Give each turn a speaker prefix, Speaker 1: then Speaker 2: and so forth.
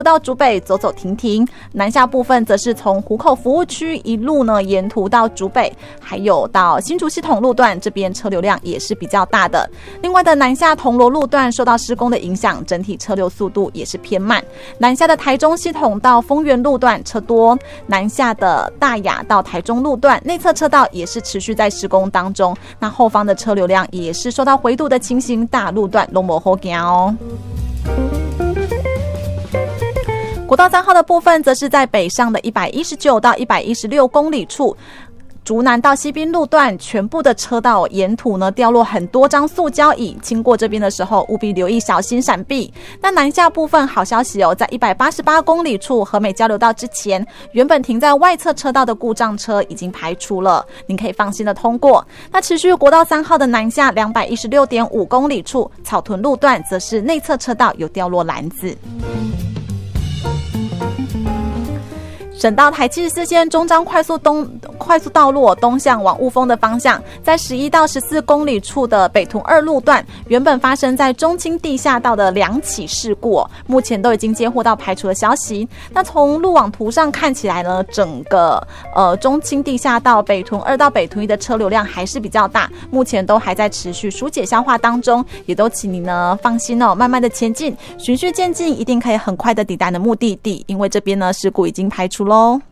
Speaker 1: 到竹北走走停停，南下部分则是从湖口服务区一路呢沿途到竹北，还有到新竹系统路段，这边车流量也是比较大的。另外的南下铜锣路段受到施工的影响，整体车流速度也是偏慢。南下的台中系统到丰原路段车多，南下的大雅到台中路段内侧车道也是持续在施工当中，那后方的车流量也是受到回堵的情形，大路段都没好行哦。国道3号的部分则是在北上的119到116公里处，竹南到西滨路段全部的车道沿途呢掉落很多张塑胶椅，经过这边的时候务必留意小心闪避。那南下部分好消息哦，在188公里处和美交流道之前，原本停在外侧车道的故障车已经排除了，您可以放心的通过。那持续国道3号的南下216.5公里处，草屯路段则是内侧车道有掉落篮子。省道台74线中彰快速道路东向往雾峰的方向，在11到14公里处的北屯2路段，原本发生在中清地下道的2起事故，目前都已经接获到排除的消息。那从路网图上看起来呢，整个中清地下道北屯2到北屯1的车流量还是比较大，目前都还在持续疏解消化当中，也都请你呢放心哦，慢慢的前进，循序渐进，一定可以很快的抵达你的目的地，因为这边呢事故已经排除咯。